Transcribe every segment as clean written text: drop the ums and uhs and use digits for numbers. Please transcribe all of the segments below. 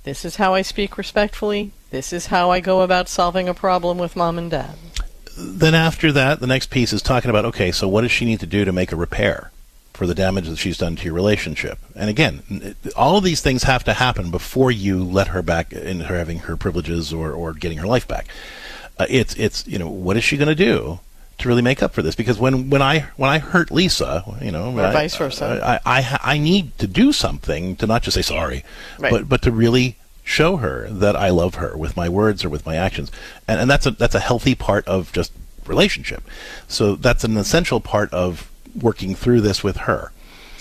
This is how I speak respectfully. This is how I go about solving a problem with mom and dad. Then after that, the next piece is talking about, okay, so what does she need to do to make a repair for the damage that she's done to your relationship? And again, all of these things have to happen before you let her back in her having her privileges or getting her life back. It's what is she going to do to really make up for this? Because when I hurt Lisa, or vice versa, I need to do something to not just say sorry, right, but to really show her that I love her with my words or with my actions, and that's a healthy part of just relationship. So that's an essential part of working through this with her.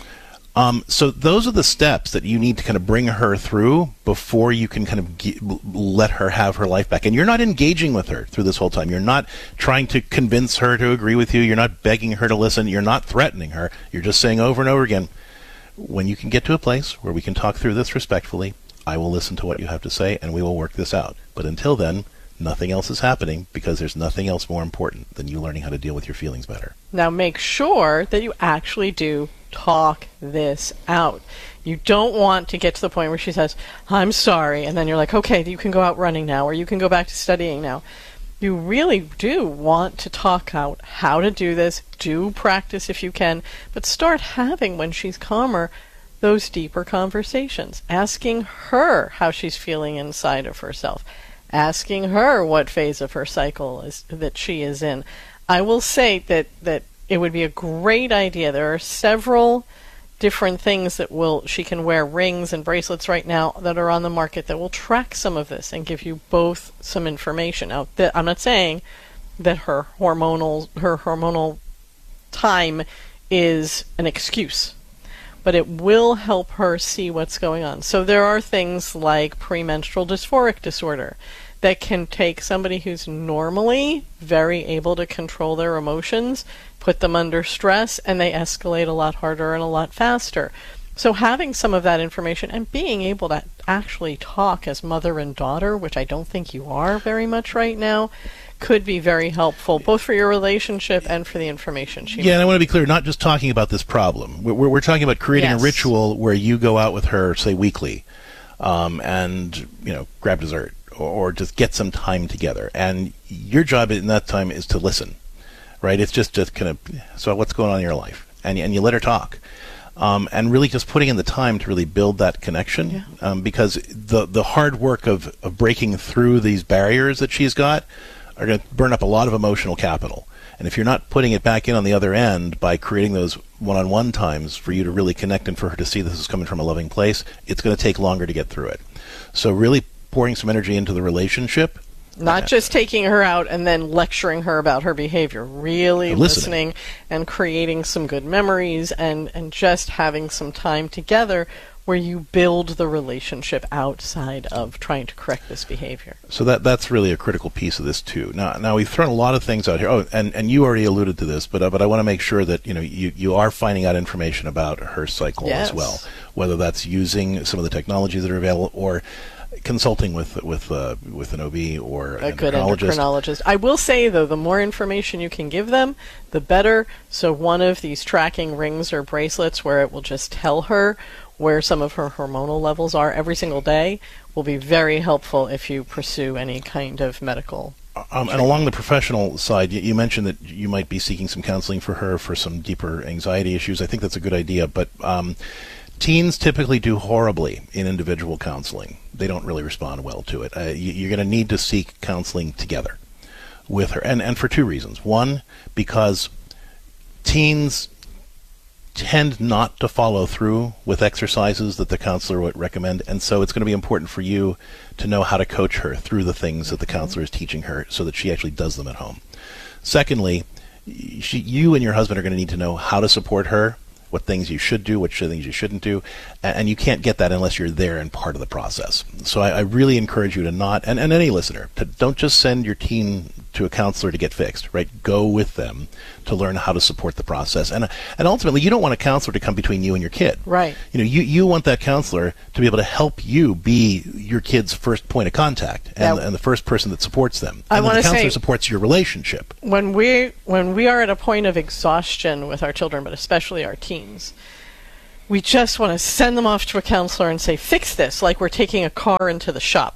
So those are the steps that you need to kind of bring her through before you can kind of let her have her life back. And you're not engaging with her through this whole time. You're not trying to convince her to agree with you. You're not begging her to listen. You're not threatening her. You're just saying over and over again, when you can get to a place where we can talk through this respectfully, I will listen to what you have to say and we will work this out. But until then, nothing else is happening because there's nothing else more important than you learning how to deal with your feelings better. Now make sure that you actually do talk this out. You don't want to get to the point where she says, I'm sorry, and then you're like, okay, you can go out running now, or you can go back to studying now. You really do want to talk out how to do this. Do practice if you can, but start having, when she's calmer, those deeper conversations. Asking her how she's feeling inside of herself. Asking her what phase of her cycle is that she is in. I will say that it would be a great idea. There are several different things that she can wear, rings and bracelets right now that are on the market that will track some of this and give you both some information. Now, I'm not saying that her hormonal time is an excuse, but it will help her see what's going on. So there are things like premenstrual dysphoric disorder that can take somebody who's normally very able to control their emotions, put them under stress, and they escalate a lot harder and a lot faster. So having some of that information and being able to actually talk as mother and daughter, which I don't think you are very much right now, could be very helpful, both for your relationship and for the information she and I want to be clear, not just talking about this problem. We're talking about creating a ritual where you go out with her, say, weekly, and, grab dessert or just get some time together. And your job in that time is to listen, right? It's just kind of, so what's going on in your life? And you let her talk. And really just putting in the time to really build that connection, because the hard work of breaking through these barriers that she's got are going to burn up a lot of emotional capital. And if you're not putting it back in on the other end by creating those one-on-one times for you to really connect and for her to see this is coming from a loving place, it's going to take longer to get through it. So really pouring some energy into the relationship. Not just taking her out and then lecturing her about her behavior. Really listening and creating some good memories and just having some time together where you build the relationship outside of trying to correct this behavior. So that's really a critical piece of this too. Now we've thrown a lot of things out here. Oh, and you already alluded to this, but I want to make sure that you are finding out information about her cycle as well, whether that's using some of the technologies that are available or consulting with an OB or a good endocrinologist. I will say, though, the more information you can give them, the better. So one of these tracking rings or bracelets where it will just tell her where some of her hormonal levels are every single day will be very helpful if you pursue any kind of medical. And along the professional side, you mentioned that you might be seeking some counseling for her for some deeper anxiety issues. I think that's a good idea, but teens typically do horribly in individual counseling. They don't really respond well to it. You're going to need to seek counseling together with her, and for two reasons. One, because teens tend not to follow through with exercises that the counselor would recommend, and so it's going to be important for you to know how to coach her through the things that the counselor is teaching her so that she actually does them at home. Secondly, you and your husband are going to need to know how to support her, what things you should do, what things you shouldn't do, and you can't get that unless you're there and part of the process. So I really encourage you to not, and any listener, to don't just send your teen to a counselor to get fixed, right? Go with them to learn how to support the process. And ultimately, you don't want a counselor to come between you and your kid. Right. You want that counselor to be able to help you be your kid's first point of contact and the first person that supports them. And the counselor supports your relationship. When we are at a point of exhaustion with our children, but especially our teens, we just want to send them off to a counselor and say, fix this, like we're taking a car into the shop.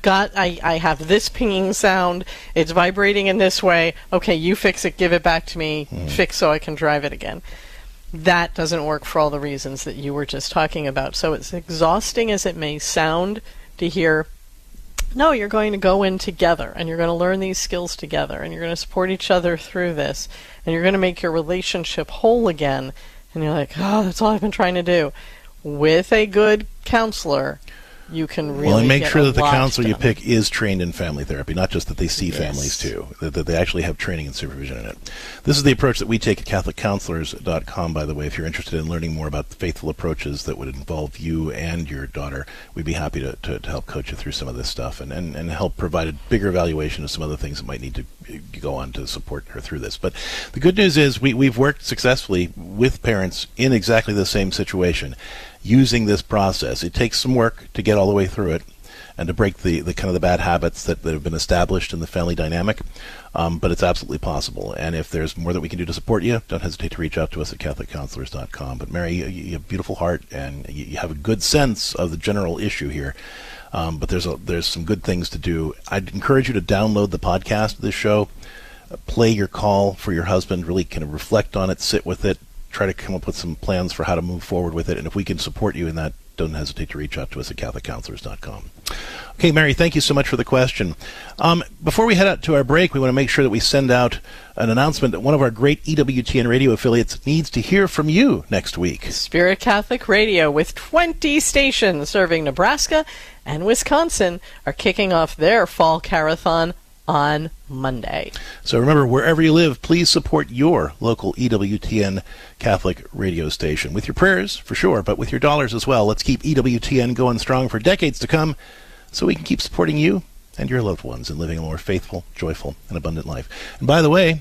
I have this pinging sound, it's vibrating in this way, okay, you fix it, give it back to me, fix so I can drive it again. That doesn't work for all the reasons that you were just talking about. So as exhausting as it may sound to hear, no, you're going to go in together, and you're going to learn these skills together, and you're going to support each other through this, and you're going to make your relationship whole again, and you're like, oh, that's all I've been trying to do. With a good counselor, you can really and make get sure a that the lot counselor you done. pick is trained in family therapy, not just that they see families too, that they actually have training and supervision in it. This is the approach that we take at CatholicCounselors.com, by the way. If you're interested in learning more about the faithful approaches that would involve you and your daughter, we'd be happy to help coach you through some of this stuff and help provide a bigger evaluation of some other things that might need to go on to support her through this. But the good news is we've worked successfully with parents in exactly the same situation using this process. It takes some work to get all the way through it and to break the kind of the bad habits that have been established in the family dynamic, but it's absolutely possible. And if there's more that we can do to support you, don't hesitate to reach out to us at CatholicCounselors.com. But Mary, you have a beautiful heart, and you have a good sense of the general issue here. But there's some good things to do. I'd encourage you to download the podcast of this show, play your call for your husband, really kind of reflect on it, sit with it, try to come up with some plans for how to move forward with it. And if we can support you in that, don't hesitate to reach out to us at CatholicCounselors.com. Okay, Mary, thank you so much for the question. Before we head out to our break, we want to make sure that we send out an announcement that one of our great EWTN radio affiliates needs to hear from you next week. Spirit Catholic Radio, with 20 stations serving Nebraska and Wisconsin, are kicking off their fall carathon on Monday. So remember, wherever you live, please support your local EWTN Catholic radio station. With your prayers, for sure, but with your dollars as well. Let's keep EWTN going strong for decades to come so we can keep supporting you and your loved ones in living a more faithful, joyful, and abundant life. And by the way,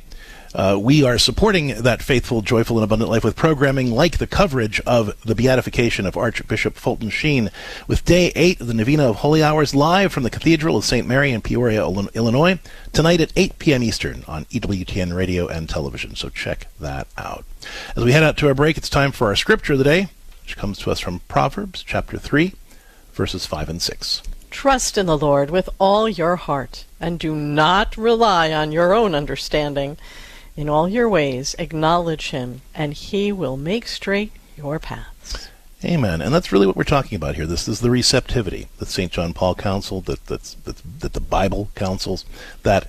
we are supporting that faithful, joyful, and abundant life with programming like the coverage of the beatification of Archbishop Fulton Sheen, with Day 8 of the Novena of Holy Hours live from the Cathedral of St. Mary in Peoria, Illinois, tonight at 8 p.m. Eastern on EWTN Radio and Television. So check that out. As we head out to our break, it's time for our scripture of the day, which comes to us from Proverbs chapter 3, verses 5 and 6. Trust in the Lord with all your heart, and do not rely on your own understanding. In all your ways, acknowledge him, and he will make straight your paths. Amen. And that's really what we're talking about here. This is the receptivity that St. John Paul counseled, that the Bible counsels, that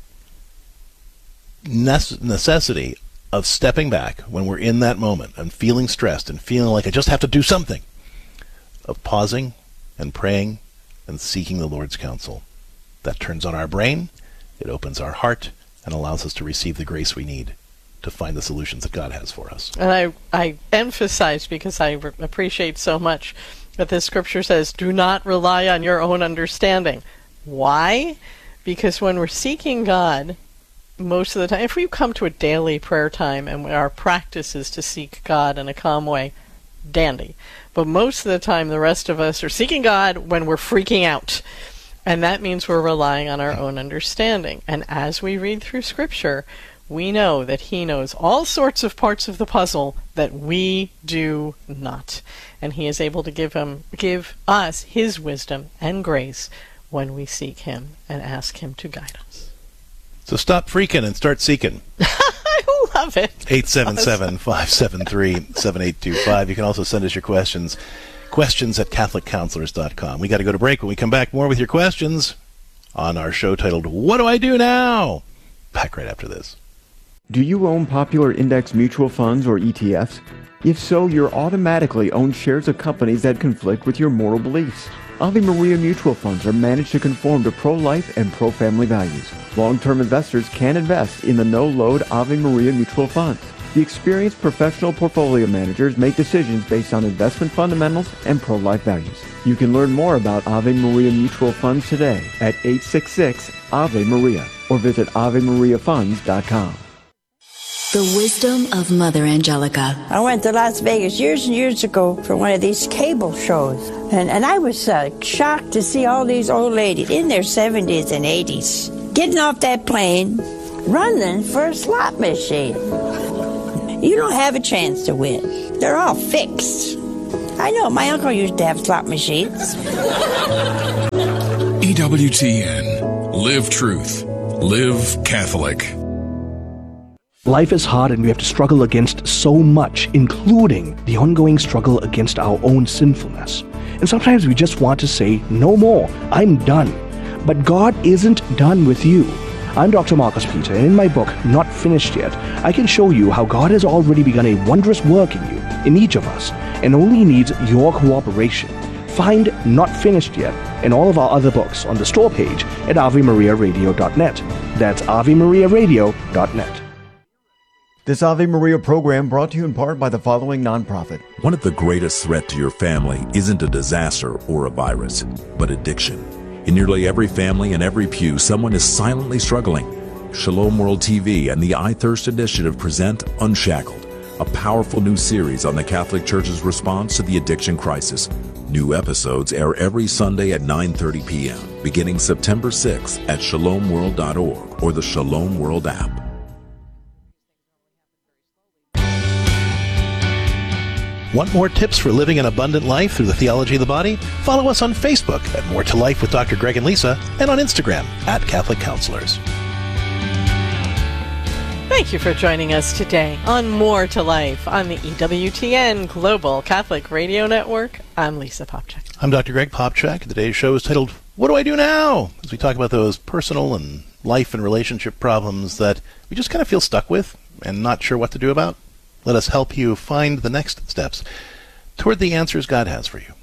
necessity of stepping back when we're in that moment and feeling stressed and feeling like I just have to do something, of pausing and praying and seeking the Lord's counsel. That turns on our brain, it opens our heart, and allows us to receive the grace we need to find the solutions that God has for us. And I emphasize, because I appreciate so much that this scripture says, do not rely on your own understanding. Why? Because when we're seeking God, most of the time, if we come to a daily prayer time and our practice is to seek God in a calm way, dandy. But most of the time, the rest of us are seeking God when we're freaking out. And that means we're relying on our own understanding. And as we read through Scripture, we know that he knows all sorts of parts of the puzzle that we do not. And he is able to give us his wisdom and grace when we seek him and ask him to guide us. So stop freaking and start seeking. I love it. 877-573-7825. You can also send us your questions at CatholicCounselors.com. We got to go to break. When we come back, more with your questions on our show titled, What Do I Do Now? Back right after this. Do you own popular index mutual funds or ETFs? If so, you're automatically own shares of companies that conflict with your moral beliefs. Ave Maria mutual funds are managed to conform to pro-life and pro-family values. Long-term investors can invest in the no-load Ave Maria mutual funds. The experienced professional portfolio managers make decisions based on investment fundamentals and pro-life values. You can learn more about Ave Maria mutual funds today at 866-AVE-MARIA or visit AveMariaFunds.com. The wisdom of Mother Angelica. I went to Las Vegas years and years ago for one of these cable shows. And I was shocked to see all these old ladies in their 70s and 80s getting off that plane, running for a slot machine. You don't have a chance to win. They're all fixed. I know, my uncle used to have slot machines. EWTN. Live truth. Live Catholic. Life is hard and we have to struggle against so much, including the ongoing struggle against our own sinfulness. And sometimes we just want to say, no more, I'm done. But God isn't done with you. I'm Dr. Marcus Peter, and in my book, Not Finished Yet, I can show you how God has already begun a wondrous work in you, in each of us, and only needs your cooperation. Find Not Finished Yet and all of our other books on the store page at AveMariaRadio.net. That's AveMariaRadio.net. This Ave Maria program brought to you in part by the following nonprofit. One of the greatest threats to your family isn't a disaster or a virus, but addiction. In nearly every family and every pew, someone is silently struggling. Shalom World TV and the I Thirst Initiative present Unshackled, a powerful new series on the Catholic Church's response to the addiction crisis. New episodes air every Sunday at 9:30 p.m., beginning September 6th at shalomworld.org or the Shalom World app. Want more tips for living an abundant life through the theology of the body? Follow us on Facebook at More to Life with Dr. Greg and Lisa, and on Instagram at Catholic Counselors. Thank you for joining us today on More to Life on the EWTN Global Catholic Radio Network. I'm Lisa Popchak. I'm Dr. Greg Popchak. Today's show is titled, What Do I Do Now? As we talk about those personal and life and relationship problems that we just kind of feel stuck with and not sure what to do about. Let us help you find the next steps toward the answers God has for you.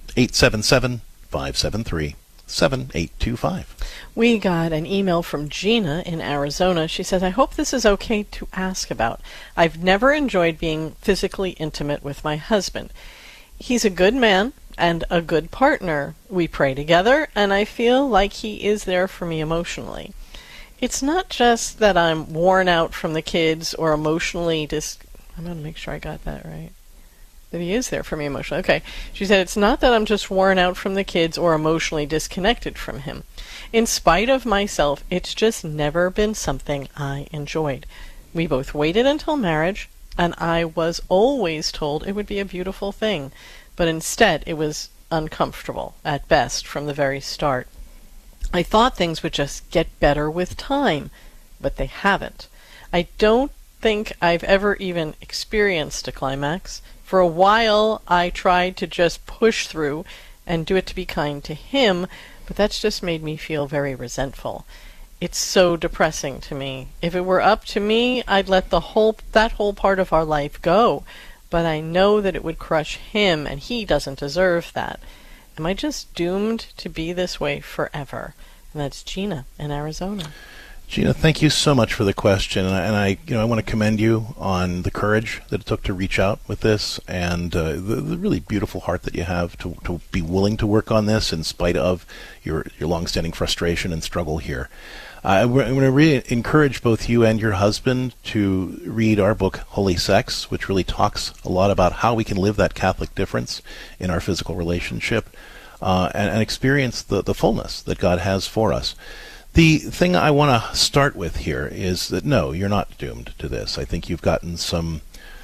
877-573-7825. We got an email from Gina in Arizona. She says, I hope this is okay to ask about. I've never enjoyed being physically intimate with my husband. He's a good man and a good partner. We pray together, and I feel like he is there for me emotionally. It's not just that I'm worn out from the kids or emotionally I'm going to make sure I got that right. That he is there for me emotionally. Okay. She said, it's not that I'm just worn out from the kids or emotionally disconnected from him. In spite of myself, it's just never been something I enjoyed. We both waited until marriage, and I was always told it would be a beautiful thing. But instead, it was uncomfortable, at best, from the very start. I thought things would just get better with time, but they haven't. I don't think I've ever even experienced a climax. For a while, I tried to just push through and do it to be kind to him, but that's just made me feel very resentful. It's so depressing to me. If it were up to me, I'd let that whole part of our life go, but I know that it would crush him, and he doesn't deserve that. Am I just doomed to be this way forever? And that's Gina in Arizona. Gina, thank you so much for the question, and I want to commend you on the courage that it took to reach out with this, and the really beautiful heart that you have to be willing to work on this in spite of your longstanding frustration and struggle here. I'm going to really encourage both you and your husband to read our book, Holy Sex, which really talks a lot about how we can live that Catholic difference in our physical relationship and experience the fullness that God has for us. The thing I want to start with here is that, no, you're not doomed to this. I think you've gotten some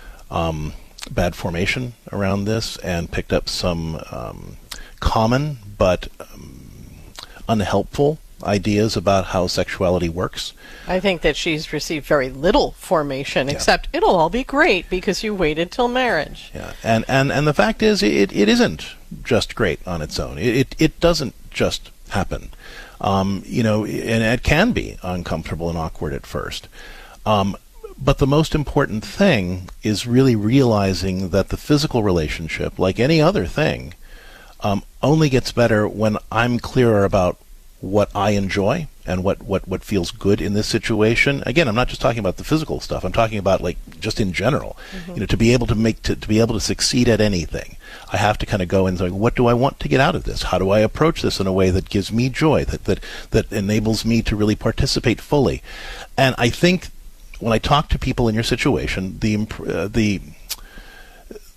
bad formation around this and picked up some common but unhelpful ideas about how sexuality works. I think that she's received very little formation, except it'll all be great because you waited till marriage. Yeah, and the fact is, it isn't just great on its own. It doesn't just happen. And it can be uncomfortable and awkward at first. But the most important thing is really realizing that the physical relationship, like any other thing, only gets better when I'm clearer about what I enjoy and what feels good in this situation. Again, I'm not just talking about the physical stuff. I'm talking about just in general. Mm-hmm. To be able to succeed at anything, I have to kind of go and say, what do I want to get out of this? How do I approach this in a way that gives me joy, that enables me to really participate fully? And I think when I talk to people in your situation, the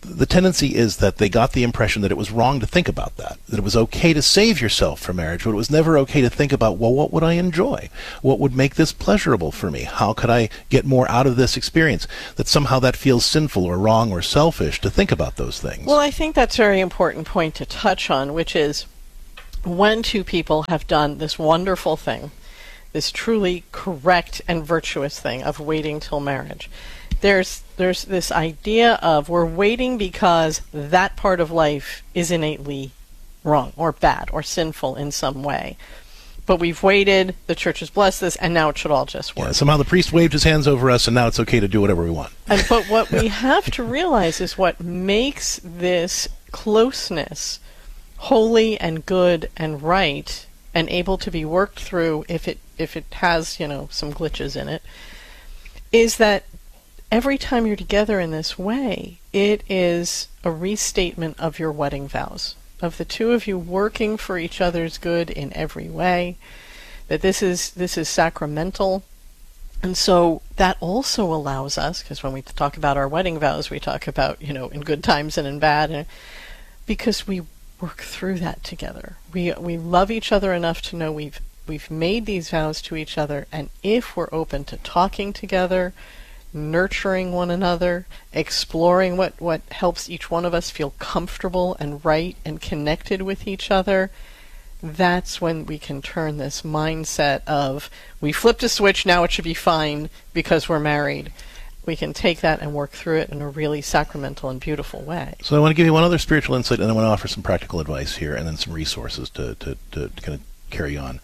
the tendency is that they got the impression that it was wrong to think about that it was okay to save yourself for marriage, but it was never okay to think about, well, what would I enjoy? What would make this pleasurable for me? How could I get more out of this experience? That somehow that feels sinful or wrong or selfish to think about those things. Well, I think that's a very important point to touch on, which is when two people have done this wonderful thing, this truly correct and virtuous thing of waiting till marriage, there's this idea of we're waiting because that part of life is innately wrong or bad or sinful in some way. But we've waited, the church has blessed this, and now it should all just work. Yeah, somehow the priest waved his hands over us, and now it's okay to do whatever we want. But what we have to realize is what makes this closeness holy and good and right and able to be worked through if it has, some glitches in it, is that every time you're together in this way, it is a restatement of your wedding vows, of the two of you working for each other's good in every way, that this is sacramental. And so that also allows us, because when we talk about our wedding vows, we talk about, in good times and in bad, because we work through that together. We love each other enough to know we've made these vows to each other, and if we're open to talking together, nurturing one another, exploring what helps each one of us feel comfortable and right and connected with each other, that's when we can turn this mindset of we flipped a switch, now it should be fine because we're married. We can take that and work through it in a really sacramental and beautiful way. So I want to give you one other spiritual insight, and I want to offer some practical advice here and then some resources to kind of carry on.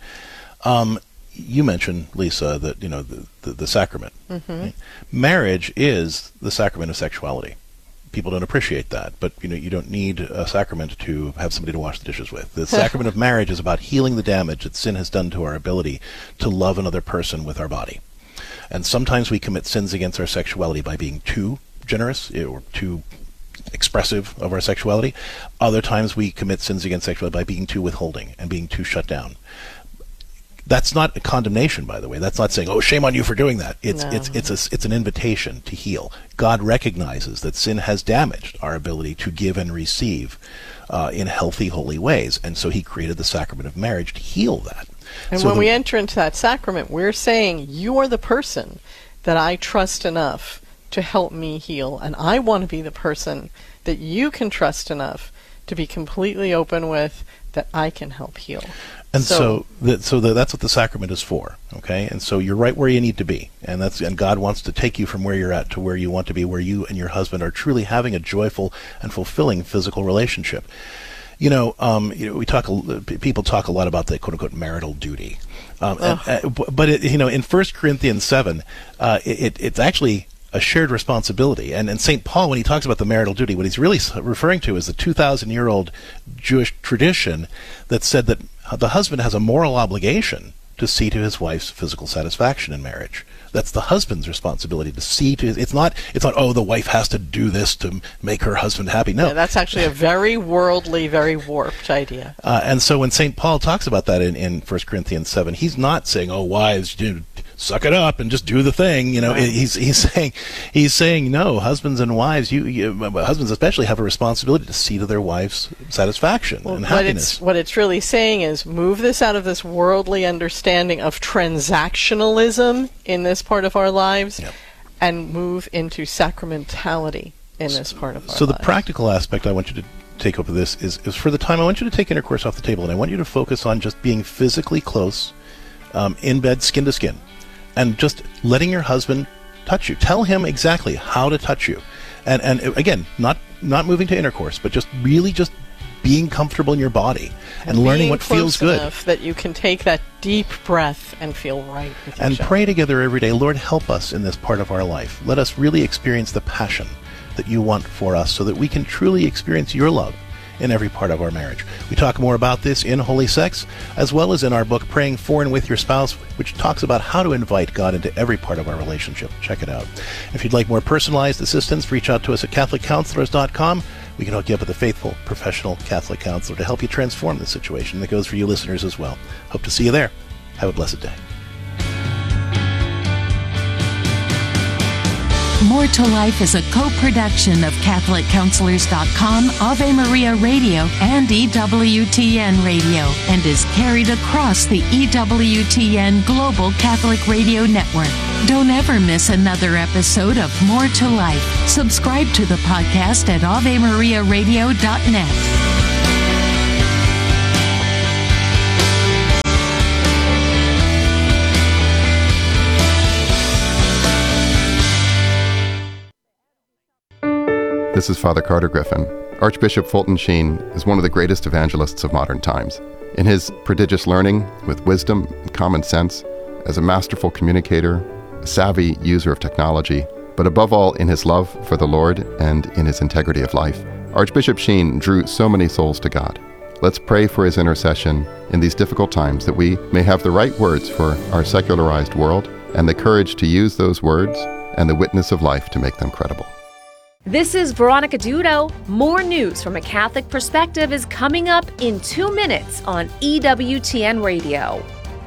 You mentioned, Lisa, that the sacrament. Mm-hmm. Right? Marriage is the sacrament of sexuality. People don't appreciate that, but you don't need a sacrament to have somebody to wash the dishes with. The sacrament of marriage is about healing the damage that sin has done to our ability to love another person with our body. And sometimes we commit sins against our sexuality by being too generous or too expressive of our sexuality. Other times we commit sins against sexuality by being too withholding and being too shut down. That's not a condemnation, by the way. That's not saying, "Oh, shame on you for doing that." It's an invitation to heal. God recognizes that sin has damaged our ability to give and receive in healthy, holy ways, and so He created the sacrament of marriage to heal that. And so when we enter into that sacrament, we're saying, "You are the person that I trust enough to help me heal, and I want to be the person that you can trust enough to be completely open with, that I can help heal." And so that's what the sacrament is for, okay? And so you're right where you need to be, and God wants to take you from where you're at to where you want to be, where you and your husband are truly having a joyful and fulfilling physical relationship. People talk a lot about the quote unquote marital duty, but in 1 Corinthians 7, it's actually a shared responsibility. And St. Paul, when he talks about the marital duty, what he's really referring to is the 2,000-year-old Jewish tradition that said that the husband has a moral obligation to see to his wife's physical satisfaction in marriage. That's the husband's responsibility to see to his, it's not the wife has to do this to make her husband happy. No. Yeah, that's actually a very worldly, very warped idea. And so when St. Paul talks about that in 1 Corinthians 7, he's not saying, "Oh, wives, suck it up and just do the thing." Right. He's saying no, husbands and wives, husbands especially have a responsibility to see to their wife's satisfaction and happiness. What it's really saying is move this out of this worldly understanding of transactionalism in this part of our lives, and move into sacramentality in this part of our lives. So the practical aspect I want you to take up of this is for the time I want you to take intercourse off the table, and I want you to focus on just being physically close, in bed, skin to skin, and just letting your husband touch you. Tell him exactly how to touch you, and again, not moving to intercourse, but just really just being comfortable in your body and learning what feels good. Enough that you can take that deep breath and feel right with each other. And pray together every day. Lord, help us in this part of our life. Let us really experience the passion that you want for us, so that we can truly experience your love in every part of our marriage. We talk more about this in Holy Sex, as well as in our book, Praying For and With Your Spouse, which talks about how to invite God into every part of our relationship. Check it out. If you'd like more personalized assistance, reach out to us at CatholicCounselors.com. We can hook you up with a faithful, professional Catholic counselor to help you transform the situation. That goes for you listeners as well. Hope to see you there. Have a blessed day. More to Life is a co-production of CatholicCounselors.com, Ave Maria Radio, and EWTN Radio, and is carried across the EWTN Global Catholic Radio Network. Don't ever miss another episode of More to Life. Subscribe to the podcast at AveMariaRadio.net. This is Father Carter Griffin. Archbishop Fulton Sheen is one of the greatest evangelists of modern times. In his prodigious learning, with wisdom and common sense, as a masterful communicator, a savvy user of technology, but above all in his love for the Lord and in his integrity of life, Archbishop Sheen drew so many souls to God. Let's pray for his intercession in these difficult times, that we may have the right words for our secularized world and the courage to use those words and the witness of life to make them credible. This is Veronica Dudo. More news from a Catholic perspective is coming up in 2 minutes on EWTN Radio.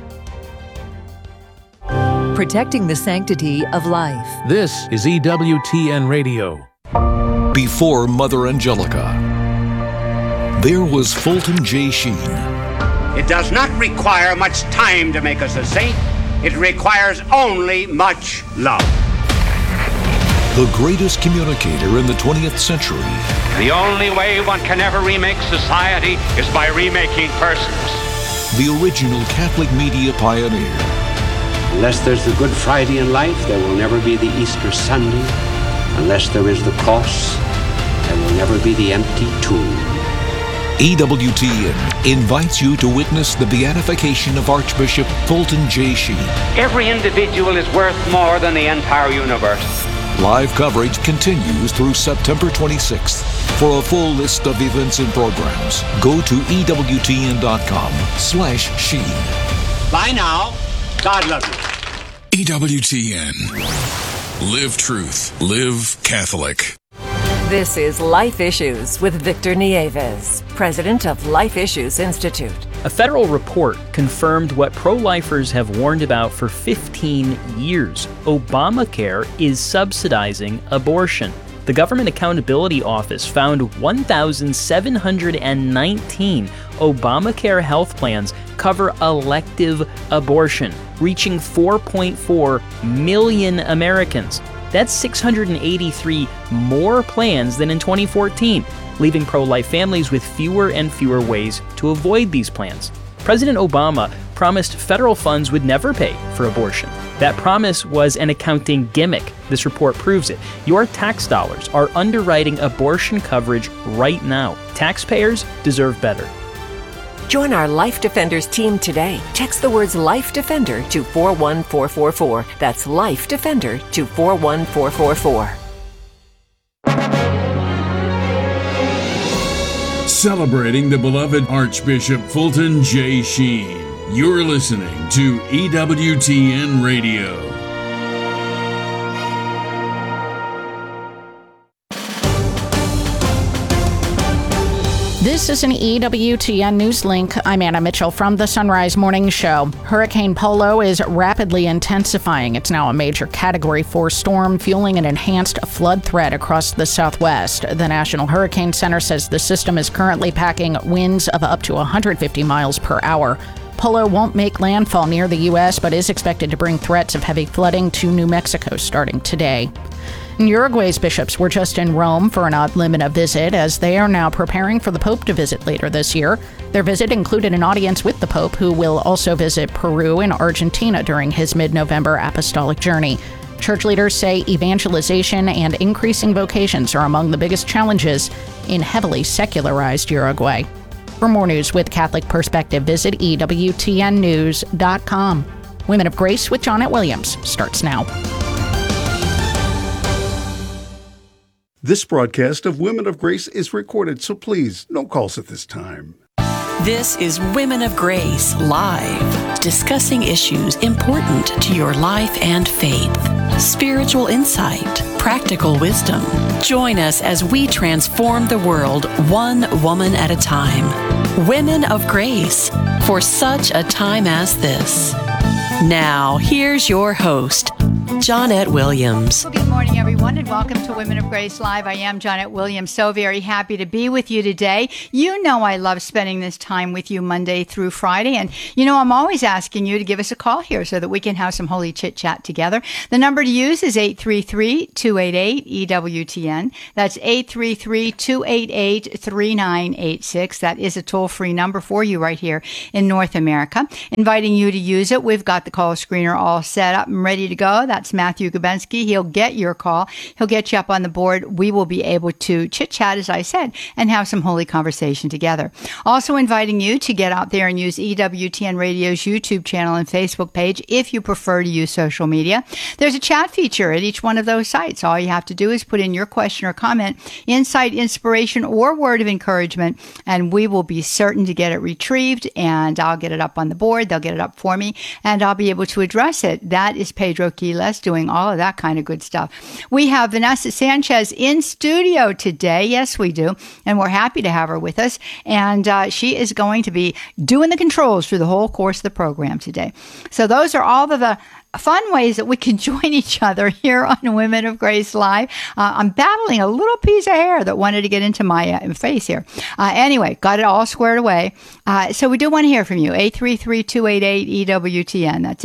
Protecting the sanctity of life. This is EWTN Radio. Before Mother Angelica, there was Fulton J. Sheen. It does not require much time to make us a saint. It requires only much love. The greatest communicator in the 20th century. The only way one can ever remake society is by remaking persons. The original Catholic media pioneer. Unless there's the Good Friday in life, there will never be the Easter Sunday. Unless there is the cross, there will never be the empty tomb. EWTN invites you to witness the beatification of Archbishop Fulton J. Sheen. Every individual is worth more than the entire universe. Live coverage continues through September 26th. For a full list of events and programs, go to EWTN.com/Sheen. Bye now. God love you. EWTN. Live truth. Live Catholic. This is Life Issues with Victor Nieves, president of Life Issues Institute. A federal report confirmed what pro-lifers have warned about for 15 years. Obamacare is subsidizing abortion. The Government Accountability Office found 1,719 Obamacare health plans cover elective abortion, reaching 4.4 million Americans. That's 683 more plans than in 2014, leaving pro-life families with fewer and fewer ways to avoid these plans. President Obama promised federal funds would never pay for abortion. That promise was an accounting gimmick. This report proves it. Your tax dollars are underwriting abortion coverage right now. Taxpayers deserve better. Join our Life Defenders team today. Text the words Life Defender to 41444. That's Life Defender to 41444. Celebrating the beloved Archbishop Fulton J. Sheen. You're listening to EWTN Radio. This is an EWTN News Link. I'm Anna Mitchell from the Sunrise Morning Show. Hurricane Polo is rapidly intensifying. It's now a major Category 4 storm, fueling an enhanced flood threat across the Southwest. The National Hurricane Center says the system is currently packing winds of up to 150 miles per hour. Polo won't make landfall near the U.S., but is expected to bring threats of heavy flooding to New Mexico starting today. Uruguay's bishops were just in Rome for an ad limina visit, as they are now preparing for the Pope to visit later this year. Their visit included an audience with the Pope, who will also visit Peru and Argentina during his mid-November apostolic journey. Church leaders say evangelization and increasing vocations are among the biggest challenges in heavily secularized Uruguay. For more news with Catholic Perspective, visit EWTNnews.com. Women of Grace with Johnnette Williams starts now. This broadcast of Women of Grace is recorded, so please, no calls at this time. This is Women of Grace Live, discussing issues important to your life and faith. Spiritual insight, practical wisdom. Join us as we transform the world one woman at a time. Women of Grace, for such a time as this. Now, here's your host, Johnette Williams. Well, good morning, everyone, and welcome to Women of Grace Live. I am Johnette Williams, so very happy to be with you today. You know I love spending this time with you Monday through Friday, and you know I'm always asking you to give us a call here so that we can have some holy chit-chat together. The number to use is 833-288-EWTN. That's 833-288-3986. That is a toll-free number for you right here in North America. Inviting you to use it. We've got the call screener all set up and ready to go. That's Matthew Gabensky. He'll get your call. He'll get you up on the board. We will be able to chit-chat, as I said, and have some holy conversation together. Also inviting you to get out there and use EWTN Radio's YouTube channel and Facebook page if you prefer to use social media. There's a chat feature at each one of those sites. All you have to do is put in your question or comment, insight, inspiration, or word of encouragement, and we will be certain to get it retrieved, and I'll get it up on the board. They'll get it up for me, and I'll be able to address it. That is Pedro Quiles doing all of that kind of good stuff. We have Vanessa Sanchez in studio today. Yes, we do. And we're happy to have her with us. And she is going to be doing the controls through the whole course of the program today. So those are all of the fun ways that we can join each other here on Women of Grace Live. I'm battling a little piece of hair that wanted to get into my face here. Anyway, got it all squared away. So we do want to hear from you. 833-288-EWTN. That's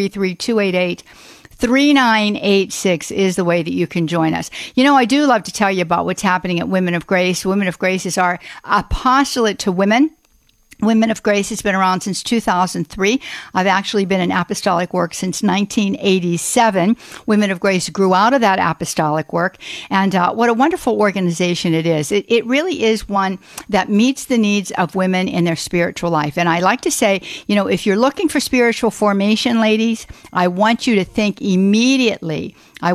833-288-3986 is the way that you can join us. You know, I do love to tell you about what's happening at Women of Grace. Women of Grace is our apostolate to women. Women of Grace has been around since 2003. I've actually been in apostolic work since 1987. Women of Grace grew out of that apostolic work. And what a wonderful organization it is. It really is one that meets the needs of women in their spiritual life. And I like to say, you know, if you're looking for spiritual formation, ladies, I want you to think immediately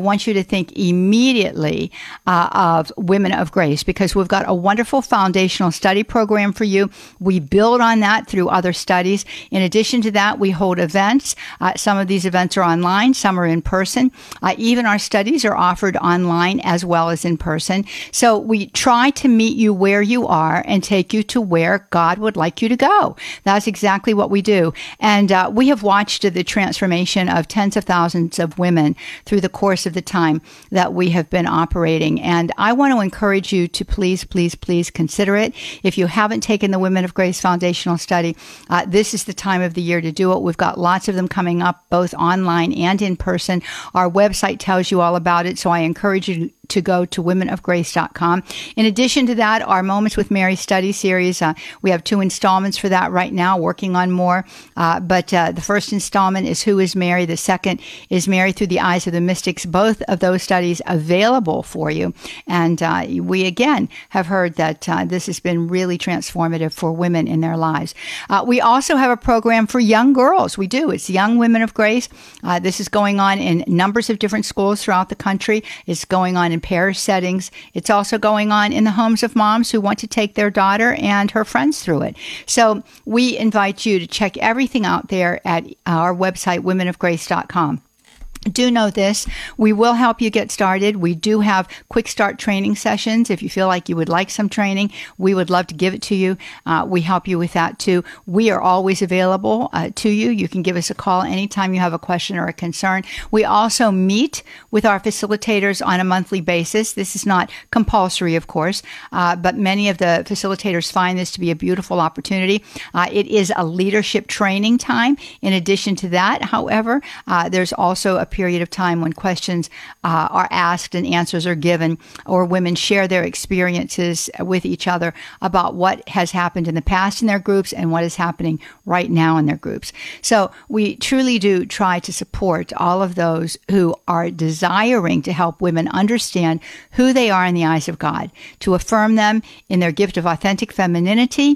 of Women of Grace, because we've got a wonderful foundational study program for you. We build on that through other studies. In addition to that, we hold events. Some of these events are online, some are in person. Even our studies are offered online as well as in person. So we try to meet you where you are and take you to where God would like you to go. That's exactly what we do. And we have watched the transformation of tens of thousands of women through the course of the time that we have been operating. And I want to encourage you to please consider it. If you haven't taken the Women of Grace Foundational Study, this is the time of the year to do it. We've got lots of them coming up, both online and in person. Our website tells you all about it, so I encourage you to go to womenofgrace.com. In addition to that, our Moments with Mary study series, we have 2 installments for that right now, working on more. But the first installment is Who is Mary? The second is Mary Through the Eyes of the Mystics. Both of those studies available for you. And we, again, have heard that this has been really transformative for women in their lives. We also have a program for young girls. We do. It's Young Women of Grace. This is going on in numbers of different schools throughout the country. It's going on in parish settings. It's also going on in the homes of moms who want to take their daughter and her friends through it. So we invite you to check everything out there at our website, womenofgrace.com. Do know this, we will help you get started. We do have quick start training sessions. If you feel like you would like some training, we would love to give it to you. We help you with that too. We are always available to you. You can give us a call anytime you have a question or a concern. We also meet with our facilitators on a monthly basis. This is not compulsory, of course, but many of the facilitators find this to be a beautiful opportunity. It is a leadership training time. In addition to that, however, there's also a period of time when questions are asked and answers are given, or women share their experiences with each other about what has happened in the past in their groups and what is happening right now in their groups. So we truly do try to support all of those who are desiring to help women understand who they are in the eyes of God, to affirm them in their gift of authentic femininity,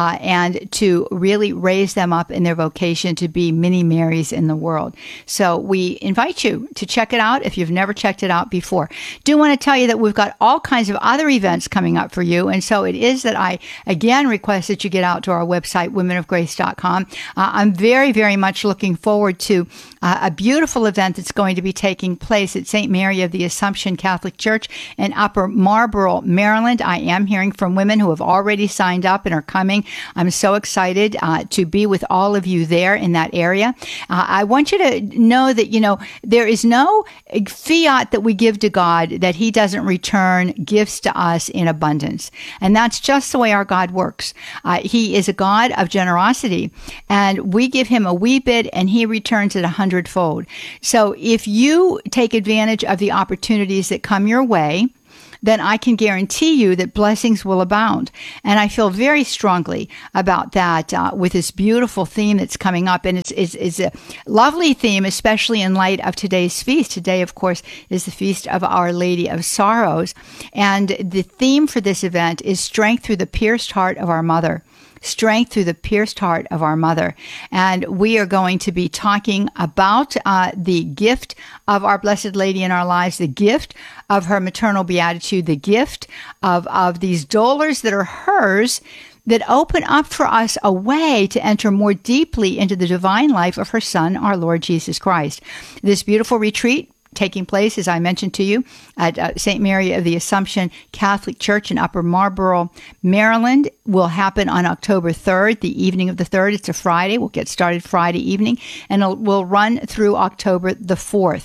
and to really raise them up in their vocation to be mini Marys in the world. So we invite you to check it out if you've never checked it out before. Do want to tell you that we've got all kinds of other events coming up for you, and so it is that I again request that you get out to our website, womenofgrace.com. I'm very, very much looking forward to a beautiful event that's going to be taking place at St. Mary of the Assumption Catholic Church in Upper Marlboro, Maryland. I am hearing from women who have already signed up and are coming. I'm so excited to be with all of you there in that area. I want you to know that, there is no fiat that we give to God that he doesn't return gifts to us in abundance. And that's just the way our God works. He is a God of generosity, and we give him a wee bit and he returns it 100-fold. So if you take advantage of the opportunities that come your way, then I can guarantee you that blessings will abound. And I feel very strongly about that with this beautiful theme that's coming up. And it's a lovely theme, especially in light of today's feast. Today, of course, is the Feast of Our Lady of Sorrows. And the theme for this event is Strength Through the Pierced Heart of Our Mother. Strength through the pierced heart of our mother. And we are going to be talking about the gift of our Blessed Lady in our lives, the gift of her maternal beatitude, the gift of these dolors that are hers, that open up for us a way to enter more deeply into the divine life of her Son, our Lord Jesus Christ. This beautiful retreat taking place, as I mentioned to you, at St. Mary of the Assumption Catholic Church in Upper Marlboro, Maryland, will happen on October 3rd, the evening of the 3rd. It's a Friday. We'll get started Friday evening, and we'll run through October the 4th.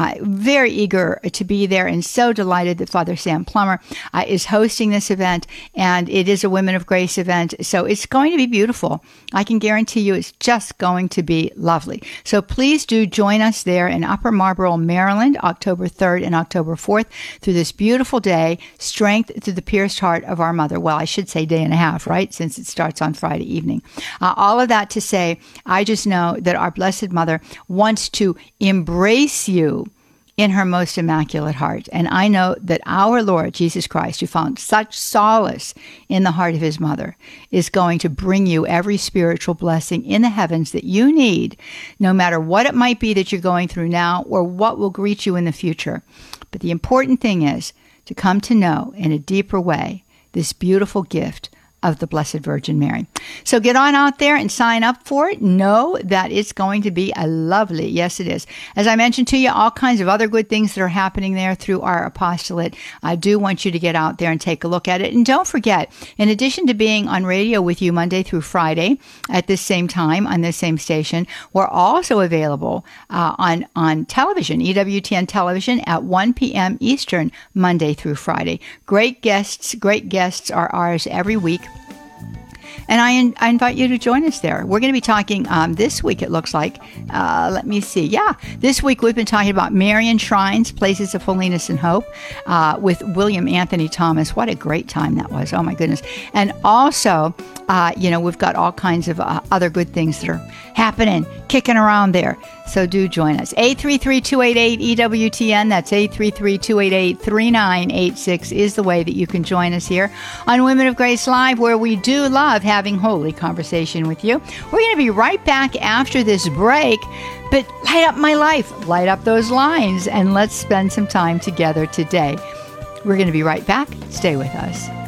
Very eager to be there, and so delighted that Father Sam Plummer is hosting this event, and it is a Women of Grace event, so it's going to be beautiful. I can guarantee you it's just going to be lovely. So please do join us there in Upper Marlboro, Maryland, October 3rd and October 4th, through this beautiful day, Strength Through the Pierced Heart of Our Mother. Well, I should say day and a half, right? Since it starts on Friday evening. All of that to say, I just know that our Blessed Mother wants to embrace you in her most immaculate heart. And I know that our Lord Jesus Christ, who found such solace in the heart of his mother, is going to bring you every spiritual blessing in the heavens that you need, no matter what it might be that you're going through now or what will greet you in the future. But the important thing is to come to know in a deeper way this beautiful gift of the Blessed Virgin Mary. So get on out there and sign up for it. Know that it's going to be a lovely, yes it is. As I mentioned to you, all kinds of other good things that are happening there through our apostolate. I do want you to get out there and take a look at it. And don't forget, in addition to being on radio with you Monday through Friday at this same time on this same station, we're also available on television, EWTN television at 1 p.m. Eastern, Monday through Friday. Great guests are ours every week. And I invite you to join us there. We're going to be talking this week, it looks like. Let me see. Yeah, this week we've been talking about Marian shrines, places of holiness and hope, with William Anthony Thomas. What a great time that was. Oh, my goodness. And also, we've got all kinds of other good things that are happening, kicking around there. So do join us. 833-288-EWTN. That's 833-288-3986 is the way that you can join us here on Women of Grace Live, where we do love having holy conversation with you. We're going to be right back after this break, but light up my life, light up those lines, and let's spend some time together today. We're going to be right back. Stay with us.